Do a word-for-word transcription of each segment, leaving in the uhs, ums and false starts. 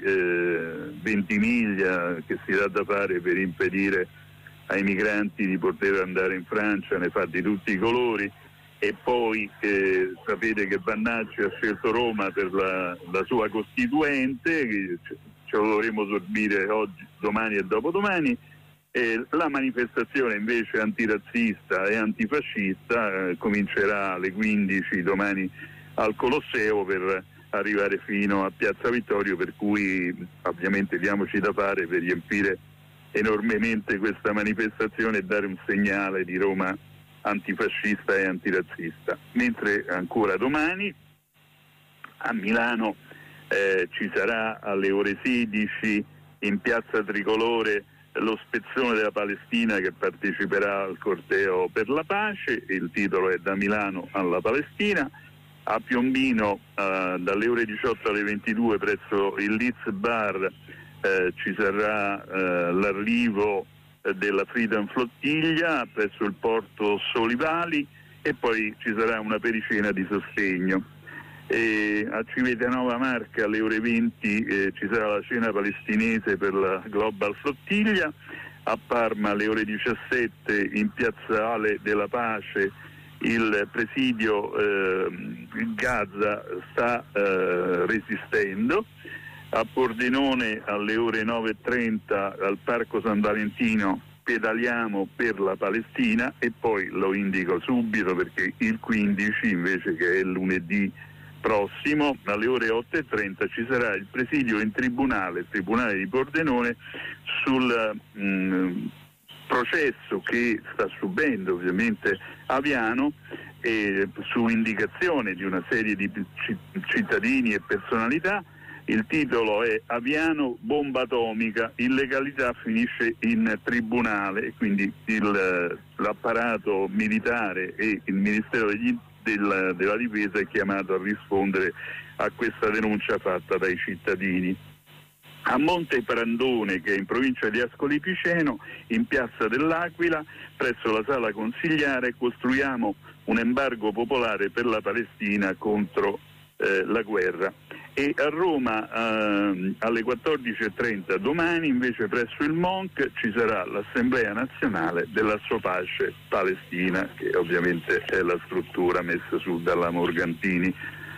eh, Ventimiglia che si dà da fare per impedire ai migranti di poter andare in Francia, ne fa di tutti i colori, e poi eh, sapete che Vannacci ha scelto Roma per la, la sua costituente, che ce lo dovremo sorbire oggi, domani e dopodomani. Eh, la manifestazione invece antirazzista e antifascista eh, comincerà alle quindici domani al Colosseo per arrivare fino a Piazza Vittorio, per cui ovviamente diamoci da fare per riempire enormemente questa manifestazione e dare un segnale di Roma antifascista e antirazzista. Mentre ancora domani a Milano eh, ci sarà alle ore sedici in Piazza Tricolore lo spezzone della Palestina che parteciperà al corteo per la pace. Il titolo è Da Milano alla Palestina. A Piombino eh, dalle ore diciotto alle ventidue presso il Liz Bar eh, ci sarà eh, l'arrivo eh, della Freedom Flottiglia presso il porto Solivali, e poi ci sarà una pericena di sostegno. E a Civitanova Marca alle ore venti eh, ci sarà la cena palestinese per la Global Flottiglia. A Parma alle ore diciassette in Piazzale della Pace il presidio eh, Gaza sta eh, resistendo. A Pordenone alle ore nove e trenta al Parco San Valentino pedaliamo per la Palestina, e poi lo indico subito perché il quindici invece, che è il lunedì prossimo, alle ore otto e trenta ci sarà il presidio in tribunale, il tribunale di Pordenone, sul mh, processo che sta subendo ovviamente Aviano, e su indicazione di una serie di cittadini e personalità. Il titolo è Aviano, bomba atomica, illegalità finisce in tribunale, e quindi il, l'apparato militare e il Ministero degli, del, della Difesa è chiamato a rispondere a questa denuncia fatta dai cittadini. A Monte Prandone, che è in provincia di Ascoli Piceno, in Piazza dell'Aquila, presso la Sala Consigliare, costruiamo un embargo popolare per la Palestina contro eh, la guerra. E a Roma eh, alle quattordici e trenta domani invece presso il Monc ci sarà l'Assemblea Nazionale dell'Assopace Palestina, che ovviamente è la struttura messa su dalla Morgantini.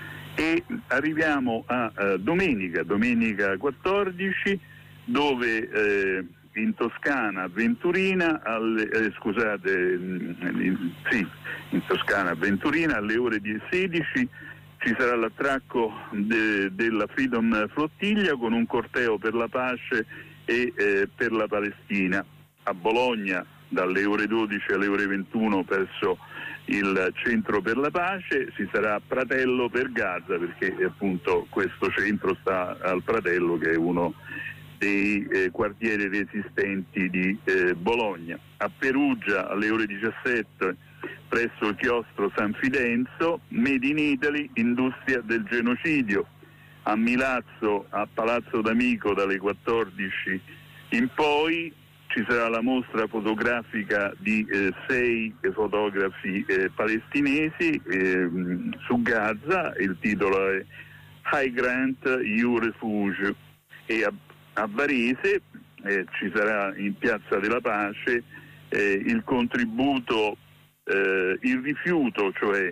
E arriviamo a uh, domenica, domenica quattordici, dove eh, in Toscana, Venturina, alle, eh, scusate, in, sì, in Toscana, Venturina, alle ore sedici ci sarà l'attracco de, della Freedom Flottiglia con un corteo per la pace e eh, per la Palestina. A Bologna dalle ore dodici alle ore ventuno presso il Centro per la Pace ci sarà Pratello per Gaza, perché appunto questo centro sta al Pratello, che è uno dei eh, quartieri resistenti di eh, Bologna. A Perugia alle ore diciassette presso il chiostro San Fidenzo, Made in Italy, industria del genocidio. A Milazzo, a Palazzo D'Amico dalle quattordici in poi ci sarà la mostra fotografica di eh, sei fotografi eh, palestinesi eh, su Gaza. Il titolo è High Grant You Refuge. E a, a Varese eh, ci sarà in Piazza della Pace eh, il contributo, eh, il rifiuto, cioè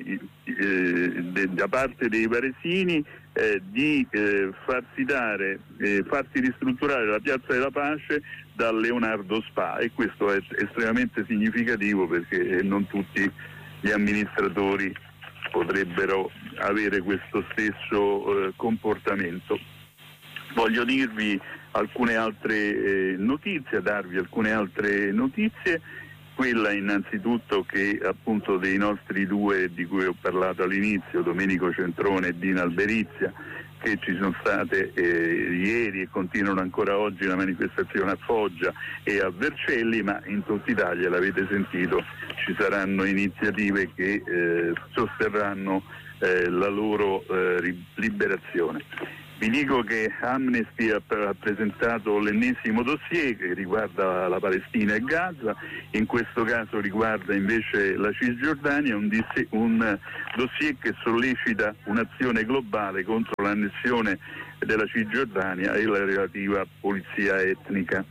eh, de, da parte dei varesini eh, di eh, farsi dare, eh, farsi ristrutturare la Piazza della Pace da Leonardo Spa, e questo è estremamente significativo perché non tutti gli amministratori potrebbero avere questo stesso eh, comportamento. Voglio dirvi alcune altre eh, notizie, darvi alcune altre notizie. Quella innanzitutto che appunto dei nostri due di cui ho parlato all'inizio, Domenico Centrone e Dina Alberizia, che ci sono state eh, ieri e continuano ancora oggi la manifestazione a Foggia e a Vercelli, ma in tutta Italia, l'avete sentito, ci saranno iniziative che eh, sosterranno eh, la loro eh, liberazione. Vi dico che Amnesty ha, ha presentato l'ennesimo dossier che riguarda la Palestina e Gaza, in questo caso riguarda invece la Cisgiordania, un, dis- un dossier che sollecita un'azione globale contro l'annessione della Cisgiordania e la relativa pulizia etnica.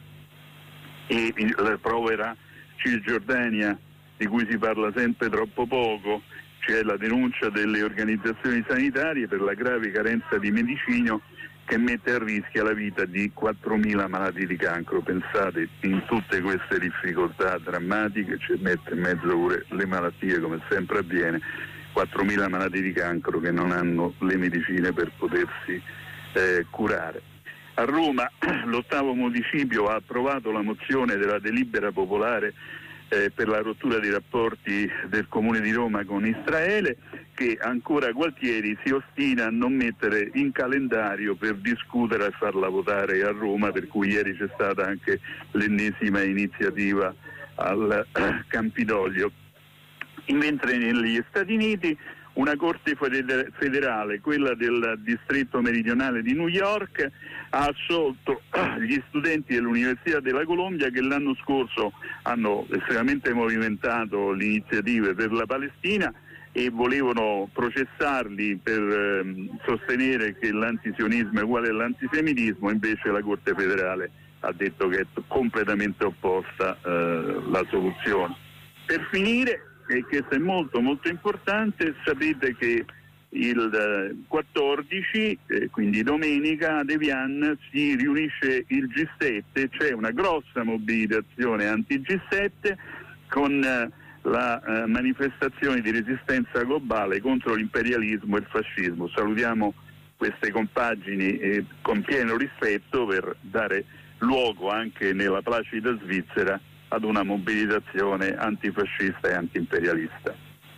E la prova era Cisgiordania, di cui si parla sempre troppo poco. C'è la denuncia delle organizzazioni sanitarie per la grave carenza di medicinio che mette a rischio la vita di quattromila malati di cancro. Pensate, in tutte queste difficoltà drammatiche ci mette in mezzo pure le malattie, come sempre avviene, quattromila malati di cancro che non hanno le medicine per potersi eh, curare. A Roma l'ottavo municipio ha approvato la mozione della delibera popolare Eh, per la rottura dei rapporti del Comune di Roma con Israele, che ancora Gualtieri si ostina a non mettere in calendario per discutere e farla votare a Roma, per cui ieri c'è stata anche l'ennesima iniziativa al Campidoglio. Mentre negli Stati Uniti una corte federale, quella del distretto meridionale di New York, ha assolto gli studenti dell'Università della Columbia che l'anno scorso hanno estremamente movimentato le iniziative per la Palestina e volevano processarli per eh, sostenere che l'antisionismo è uguale all'antisemitismo. Invece la Corte federale ha detto che è completamente opposta eh, la soluzione. Per finire, e questo è molto molto importante, sapete che il quattordici, eh, quindi domenica, ad Evian si riunisce il G sette, c'è una grossa mobilitazione anti-G sette con eh, la eh, manifestazione di resistenza globale contro l'imperialismo e il fascismo. Salutiamo queste compagini eh, con pieno rispetto per dare luogo anche nella placida Svizzera ad una mobilitazione antifascista e antiimperialista.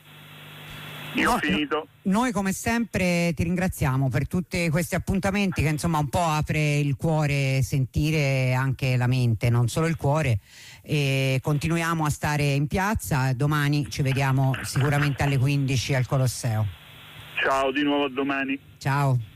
Io no, ho finito. Noi come sempre ti ringraziamo per tutti questi appuntamenti che insomma un po' apre il cuore, sentire anche la mente, non solo il cuore, e continuiamo a stare in piazza. Domani ci vediamo sicuramente alle quindici al Colosseo. Ciao, di nuovo a domani. Ciao.